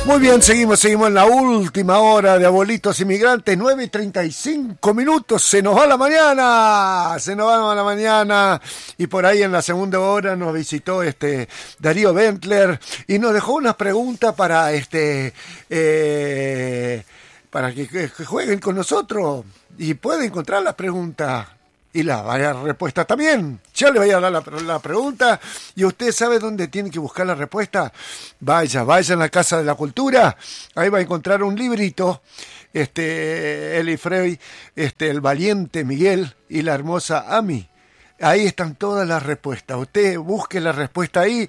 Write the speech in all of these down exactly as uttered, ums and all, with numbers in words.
Muy bien, seguimos, seguimos en la última hora de Abuelitos Inmigrantes, nueve y treinta y cinco minutos, se nos va la mañana, se nos va la mañana, y por ahí en la segunda hora nos visitó este Darío Bentler y nos dejó unas preguntas para este eh, para que, que jueguen con nosotros y pueden encontrar las preguntas. Y la vaya respuesta también. Yo le voy a dar la, la pregunta y usted sabe dónde tiene que buscar la respuesta. Vaya, vaya a la Casa de la Cultura. Ahí va a encontrar un librito. Este, Eli Frey, este, el valiente Miguel y la hermosa Ami. Ahí están todas las respuestas. Usted busque la respuesta ahí.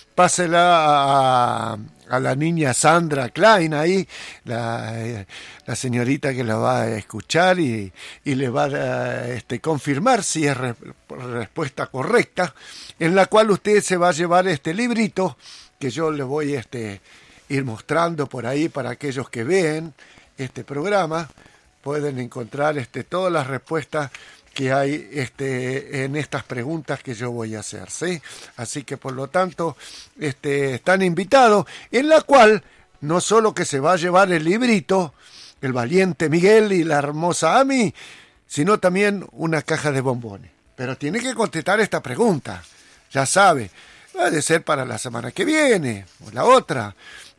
Pásela a, a la niña Sandra Klein ahí, la, la señorita que la va a escuchar y, y le va a este, confirmar si es re, respuesta correcta, en la cual usted se va a llevar este librito que yo le voy a este, ir mostrando por ahí para aquellos que ven este programa. Pueden encontrar este, todas las respuestas que hay este, en estas preguntas que yo voy a hacer, ¿sí? Así que por lo tanto este, están invitados, en la cual no solo que se va a llevar el librito, el valiente Miguel y la hermosa Ami, sino también una caja de bombones. Pero tiene que contestar esta pregunta, ya sabe, va a ser para la semana que viene o la otra.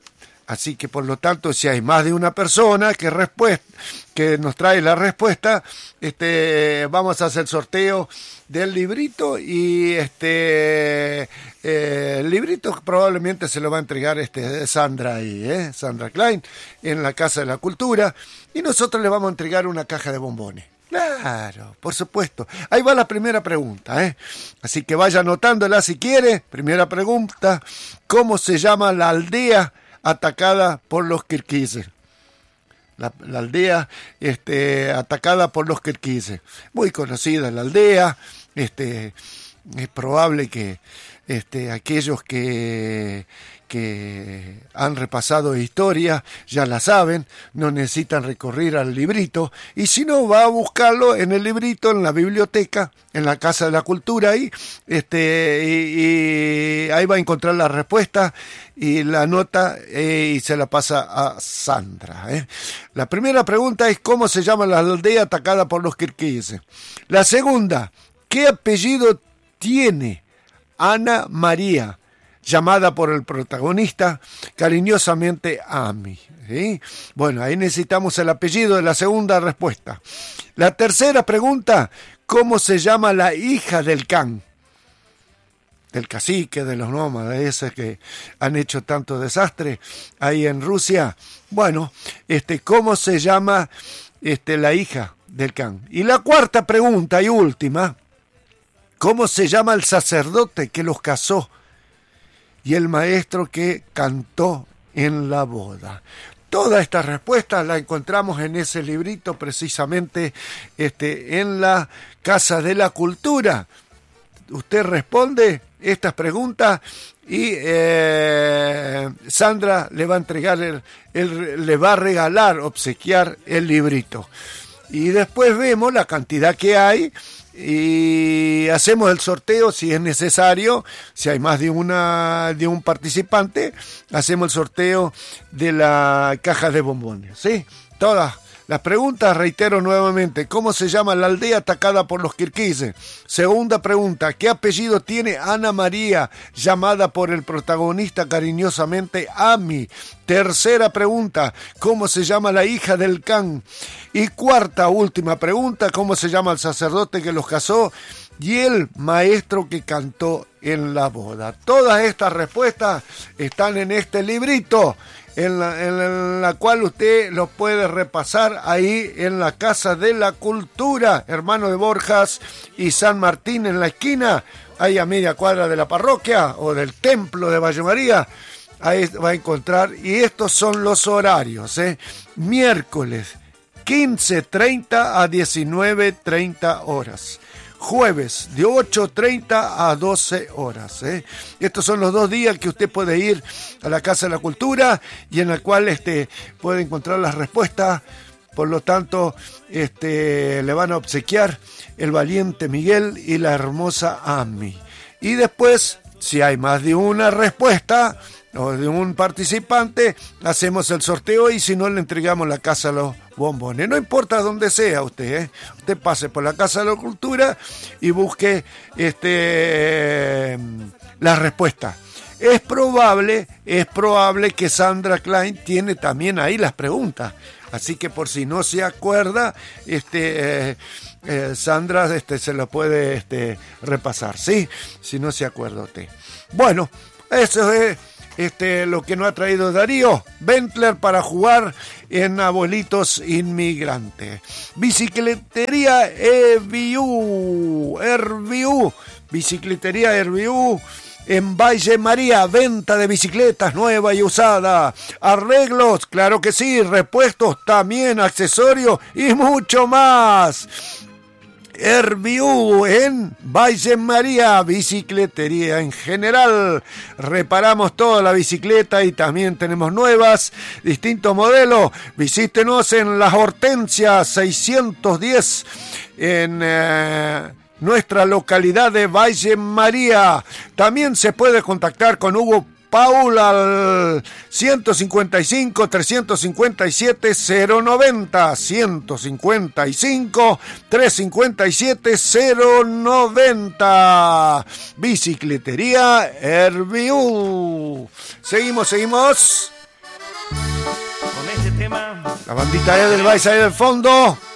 Así que por lo tanto, si hay más de una persona que respuesta, que nos trae la respuesta, este, vamos a hacer sorteo del librito y este eh, el librito probablemente se lo va a entregar este Sandra ahí, ¿eh? Sandra Klein, en la Casa de la Cultura, y nosotros le vamos a entregar una caja de bombones. Claro, por supuesto. Ahí va la primera pregunta, ¿eh? Así que vaya anotándola si quiere. Primera pregunta: ¿cómo se llama la aldea atacada por los kirguises? La, la aldea este, atacada por los kirguises. Muy conocida la aldea. Este, es probable que este, aquellos que, que han repasado historia ya la saben, no necesitan recurrir al librito, y si no, va a buscarlo en el librito, en la biblioteca, en la Casa de la Cultura, ahí, este, y, y ahí va a encontrar la respuesta y la nota eh, y se la pasa a Sandra. ¿eh? La primera pregunta es: ¿cómo se llama la aldea atacada por los kirguises? La segunda: ¿qué apellido tiene Ana María, llamada por el protagonista cariñosamente Ami? ¿Sí? Bueno, ahí necesitamos el apellido de la segunda respuesta. La tercera pregunta: ¿cómo se llama la hija del Khan? Del cacique, de los nómadas, esos que han hecho tanto desastre ahí en Rusia. Bueno, este, ¿cómo se llama este, la hija del Khan? Y la cuarta pregunta y última: ¿cómo se llama el sacerdote que los casó y el maestro que cantó en la boda? Todas estas respuestas las encontramos en ese librito, precisamente este, en la Casa de la Cultura. Usted responde estas preguntas y eh, Sandra le va a entregar, el, el, le va a regalar, obsequiar el librito. Y después vemos la cantidad que hay y hacemos el sorteo si es necesario. Si hay más de una de un participante, hacemos el sorteo de la caja de bombones, ¿sí? Todas las preguntas, reitero nuevamente: ¿cómo se llama la aldea atacada por los kirguises? Segunda pregunta: ¿qué apellido tiene Ana María, llamada por el protagonista cariñosamente Ami? Tercera pregunta: ¿cómo se llama la hija del Khan? Y cuarta, última pregunta: ¿cómo se llama el sacerdote que los casó y el maestro que cantó en la boda? Todas estas respuestas están en este librito, en la, en la cual usted los puede repasar ahí en la Casa de la Cultura, Hermano de Borjas y San Martín, en la esquina, ahí a media cuadra de la parroquia o del templo de Valle María. Ahí va a encontrar, y estos son los horarios, ¿eh? Miércoles quince treinta a diecinueve treinta horas. Jueves de ocho treinta a doce horas. ¿eh? Estos son los dos días que usted puede ir a la Casa de la Cultura y en la cual este, puede encontrar las respuestas. Por lo tanto, este, le van a obsequiar el valiente Miguel y la hermosa Ami. Y después, Si hay más de una respuesta o de un participante, hacemos el sorteo y si no, le entregamos la Casa de los Bombones. No importa dónde sea usted, ¿eh? Usted pase por la Casa de la Cultura y busque este, la respuesta. Es probable, es probable que Sandra Klein tiene también ahí las preguntas. Así que por si no se acuerda, este, eh, eh, Sandra este, se lo puede este, repasar, ¿sí? Si no se acuerda usted. Bueno, eso es este, lo que nos ha traído Darío Bentler para jugar en Abuelitos Inmigrantes. Bicicletería Erbiú, Erbiú, Bicicletería Erbiú. En Valle María, venta de bicicletas nueva y usada, arreglos, claro que sí, repuestos también, accesorios y mucho más. Erbiú en Valle María, bicicletería en general. Reparamos toda la bicicleta y también tenemos nuevas, distintos modelos. Visítenos en Las Hortensias seiscientos diez en... Eh, nuestra localidad de Valle María. También se puede contactar con Hugo Paul al ciento cincuenta y cinco, trescientos cincuenta y siete, cero noventa, ciento cincuenta y cinco, trescientos cincuenta y siete, cero noventa. Bicicletería Erbiú. Seguimos, seguimos. Con este tema. La bandita E del Vice ahí del fondo.